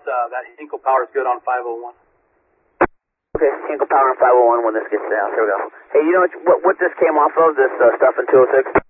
that Hinkle power is good on 501. Okay, Hinkle power on 501 when this gets down. Here we go. Hey, you know what this came off of, this stuff in 206?